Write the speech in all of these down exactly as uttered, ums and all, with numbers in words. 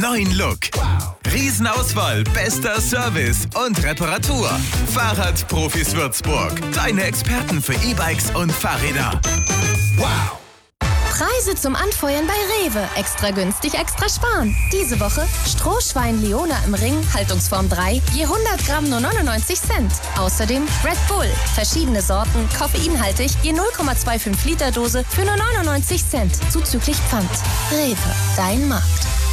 neuen Look. Riesenauswahl, bester Service und Reparatur. Fahrradprofis Würzburg. Deine Experten für E-Bikes und Fahrräder. Wow! Preise zum Anfeuern bei Rewe. Extra günstig, extra sparen. Diese Woche Strohschwein Leona im Ring, Haltungsform drei, je hundert Gramm nur neunundneunzig Cent. Außerdem Red Bull, verschiedene Sorten, koffeinhaltig, je null Komma fünfundzwanzig Liter Dose für nur neunundneunzig Cent, zuzüglich Pfand. Rewe, dein Markt.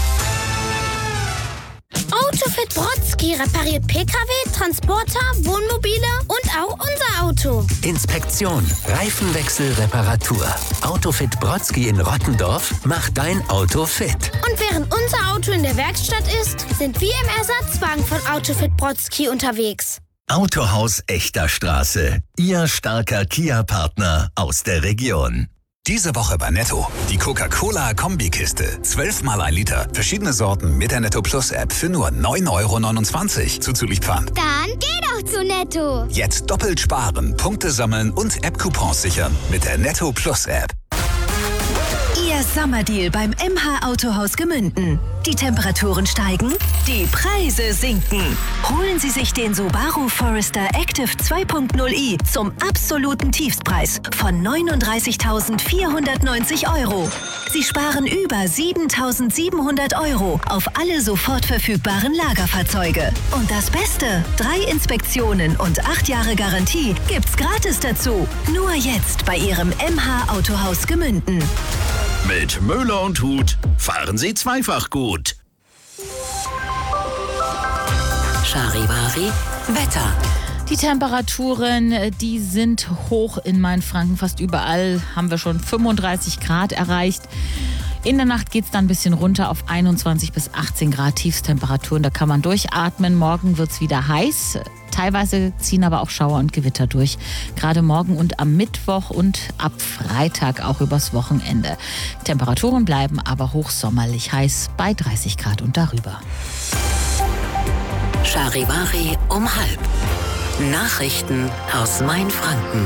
Autofit Brodsky repariert P K W, Transporter, Wohnmobile und auch unser Auto. Inspektion, Reifenwechsel, Reparatur. Autofit Brodsky in Rottendorf macht dein Auto fit. Und während unser Auto in der Werkstatt ist, sind wir im Ersatzwagen von Autofit Brodsky unterwegs. Autohaus Echter Straße. Ihr starker Kia-Partner aus der Region. Diese Woche bei Netto. Die Coca-Cola-Kombikiste. zwölf mal ein Liter. Verschiedene Sorten mit der Netto Plus App für nur neun Euro neunundzwanzig. Zuzüglich Pfand. Dann geh doch zu Netto. Jetzt doppelt sparen, Punkte sammeln und App-Coupons sichern mit der Netto Plus App. Ihr Sommerdeal beim M H Autohaus Gemünden. Die Temperaturen steigen, die Preise sinken. Holen Sie sich den Subaru Forester Active zwei Punkt null i zum absoluten Tiefstpreis von neununddreißigtausendvierhundertneunzig Euro. Sie sparen über siebentausendsiebenhundert Euro auf alle sofort verfügbaren Lagerfahrzeuge. Und das Beste, drei Inspektionen und acht Jahre Garantie gibt's gratis dazu. Nur jetzt bei Ihrem M H Autohaus Gemünden. Mit Möller und Huth fahren Sie zweifach gut. Charivari, Wetter. Die Temperaturen, die sind hoch in Mainfranken. Fast überall haben wir schon fünfunddreißig Grad erreicht. In der Nacht geht es dann ein bisschen runter auf einundzwanzig bis achtzehn Grad Tiefstemperaturen. Da kann man durchatmen. Morgen wird es wieder heiß. Teilweise ziehen aber auch Schauer und Gewitter durch. Gerade morgen und am Mittwoch und ab Freitag auch übers Wochenende. Temperaturen bleiben aber hochsommerlich heiß bei dreißig Grad und darüber. Charivari um halb. Nachrichten aus Mainfranken.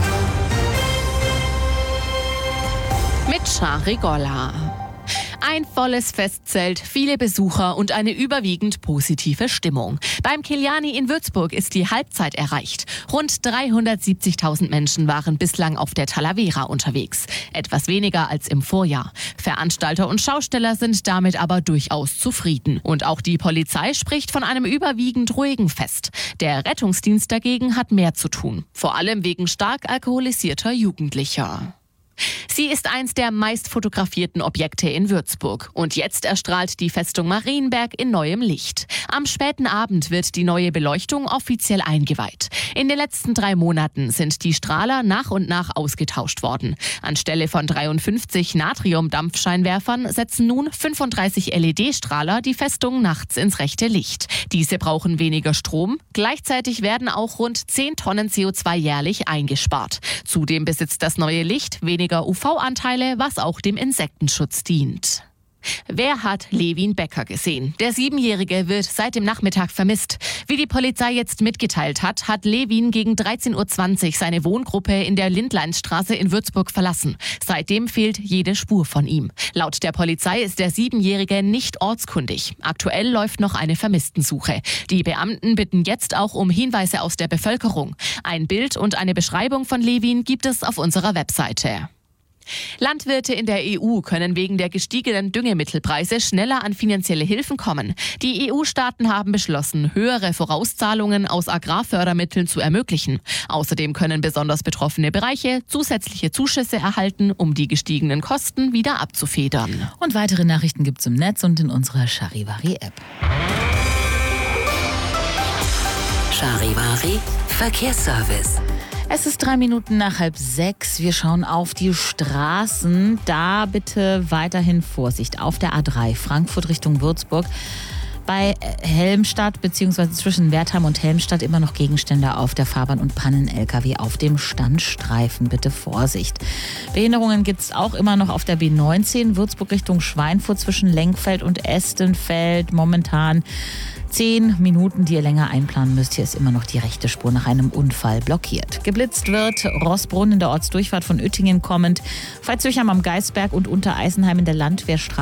Mit Chari Golla. Ein volles Festzelt, viele Besucher und eine überwiegend positive Stimmung. Beim Kiliani in Würzburg ist die Halbzeit erreicht. Rund dreihundertsiebzigtausend Menschen waren bislang auf der Talavera unterwegs. Etwas weniger als im Vorjahr. Veranstalter und Schausteller sind damit aber durchaus zufrieden. Und auch die Polizei spricht von einem überwiegend ruhigen Fest. Der Rettungsdienst dagegen hat mehr zu tun. Vor allem wegen stark alkoholisierter Jugendlicher. Sie ist eins der meist fotografierten Objekte in Würzburg. Und jetzt erstrahlt die Festung Marienberg in neuem Licht. Am späten Abend wird die neue Beleuchtung offiziell eingeweiht. In den letzten drei Monaten sind die Strahler nach und nach ausgetauscht worden. Anstelle von dreiundfünfzig Natrium-Dampfscheinwerfern setzen nun fünfunddreißig L E D-Strahler die Festung nachts ins rechte Licht. Diese brauchen weniger Strom. Gleichzeitig werden auch rund zehn Tonnen C O zwei jährlich eingespart. Zudem besitzt das neue Licht weniger U V-Anteile, was auch dem Insektenschutz dient. Wer hat Levin Becker gesehen? Der Siebenjährige wird seit dem Nachmittag vermisst. Wie die Polizei jetzt mitgeteilt hat, hat Levin gegen dreizehn Uhr zwanzig seine Wohngruppe in der Lindleinstraße in Würzburg verlassen. Seitdem fehlt jede Spur von ihm. Laut der Polizei ist der Siebenjährige nicht ortskundig. Aktuell läuft noch eine Vermisstensuche. Die Beamten bitten jetzt auch um Hinweise aus der Bevölkerung. Ein Bild und eine Beschreibung von Levin gibt es auf unserer Webseite. Landwirte in der E U können wegen der gestiegenen Düngemittelpreise schneller an finanzielle Hilfen kommen. Die E U-Staaten haben beschlossen, höhere Vorauszahlungen aus Agrarfördermitteln zu ermöglichen. Außerdem können besonders betroffene Bereiche zusätzliche Zuschüsse erhalten, um die gestiegenen Kosten wieder abzufedern. Und weitere Nachrichten gibt's im Netz und in unserer Charivari-App. Charivari Verkehrsservice. Es ist drei Minuten nach halb sechs. Wir schauen auf die Straßen. Da bitte weiterhin Vorsicht. Auf der A drei Frankfurt Richtung Würzburg. Bei Helmstadt bzw. zwischen Wertheim und Helmstadt immer noch Gegenstände auf der Fahrbahn und Pannen-L K W auf dem Standstreifen. Bitte Vorsicht. Behinderungen gibt es auch immer noch auf der B neunzehn Würzburg Richtung Schweinfurt zwischen Lenkfeld und Estenfeld. Momentan zehn Minuten, die ihr länger einplanen müsst. Hier ist immer noch die rechte Spur nach einem Unfall blockiert. Geblitzt wird Rossbrunn in der Ortsdurchfahrt von Uettingen kommend, Veitshöchheim am Geisberg und Untereisenheim in der Landwehrstraße.